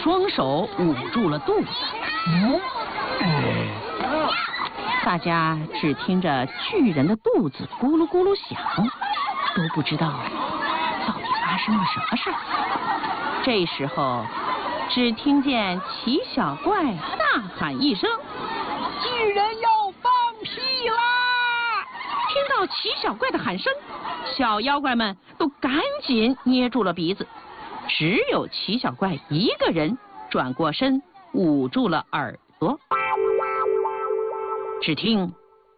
双手捂住了肚子。大家只听着巨人的肚子咕噜咕噜响，都不知道到底发生了什么事儿。这时候，只听见齐小怪大喊一声：“ 巨人要放屁啦！” 听到齐小怪的喊声，小妖怪们都赶紧捏住了鼻子，只有齐小怪一个人转过身，捂住了耳朵。只听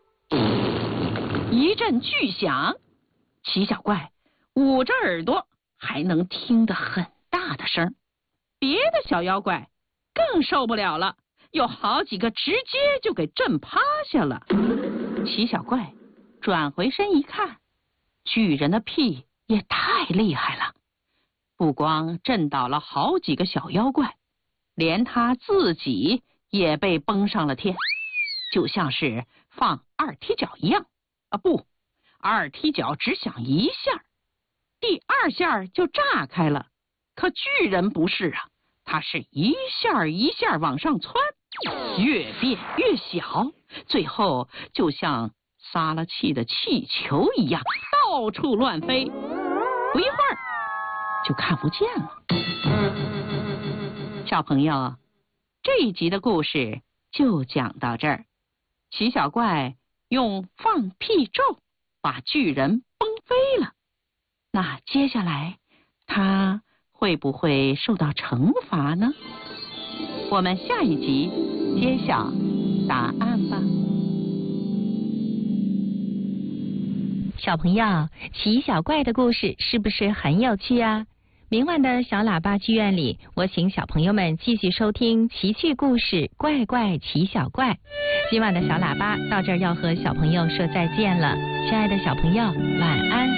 一阵巨响，齐小怪捂着耳朵还能听得很大的声，别的小妖怪更受不了了，有好几个直接就给震趴下了。齐小怪转回身一看，巨人的屁也太厉害了，不光震倒了好几个小妖怪，连他自己也被崩上了天，就像是放二踢脚一样。不，二踢脚只响一下，第二下就炸开了。可巨人不是啊，他是一下一下往上窜，越变越小，最后就像撒了气的气球一样到处乱飞，不一会儿就看不见了。小朋友，这一集的故事就讲到这儿。齐小怪用放屁咒把巨人崩飞了，那接下来他会不会受到惩罚呢？我们下一集揭晓答案吧。 小朋友，齐小怪的故事是不是很有趣啊？明晚的小喇叭剧院里，我请小朋友们继续收听奇趣故事怪怪齐小怪。今晚的小喇叭到这儿要和小朋友说再见了，亲爱的小朋友，晚安。